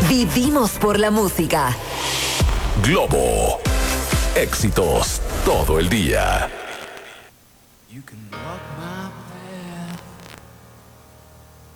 Vivimos por la música. Globo. Éxitos todo el día. You can